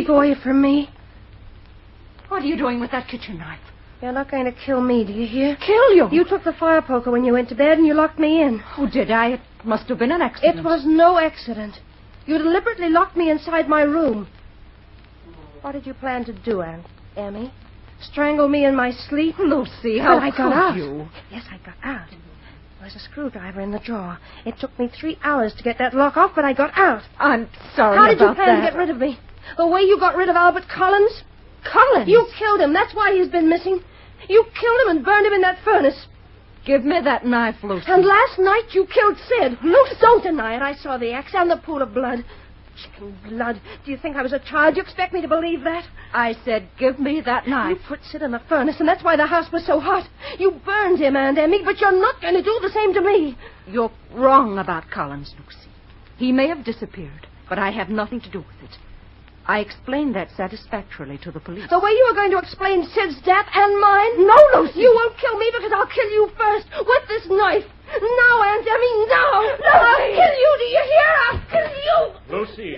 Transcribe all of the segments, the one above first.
keep away from me. What are you doing with that kitchen knife? You're not going to kill me, do you hear? Kill you? You took the fire poker when you went to bed and you locked me in. Oh, did I? It must have been an accident. It was no accident. You deliberately locked me inside my room. What did you plan to do, Aunt Emmy? Strangle me in my sleep? Lucy, how But I got out. you? Yes, I got out. There was a screwdriver in the drawer. It took me 3 hours to get that lock off, but I got out. I'm sorry How did you about plan that. to get rid of me? The way you got rid of Albert Collins? Collins? You killed him. That's why he's been missing. You killed him and burned him in that furnace. Give me that knife, Lucy. And last night you killed Sid. Lucy, don't deny it. I saw the axe and the pool of blood. Chicken blood. Do you think I was a child? Do you expect me to believe that? I said, give me that knife. You put Sid in the furnace, and that's why the house was so hot. You burned him, Aunt Emmy, but you're not going to do the same to me. You're wrong about Collins, Lucy. He may have disappeared, but I have nothing to do with it. I explained that satisfactorily to the police. The way you were going to explain Sid's death and mine? No, Lucy. You won't kill me because I'll kill you first with this knife. Now, Aunt Emmy, now. I'll kill you, do you hear? I'll kill you. Lucy.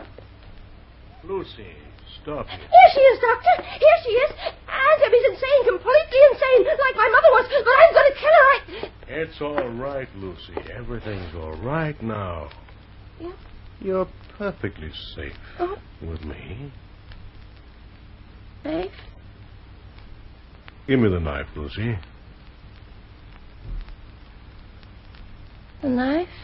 Lucy, stop it. Here she is, Doctor. Here she is. Aunt Emmy's insane, completely insane, like my mother was, but I'm going to kill her. It's all right, Lucy. Everything's all right now. Yeah? You're perfectly safe Oh. with me. Safe? Give me the knife, Lucy. The knife?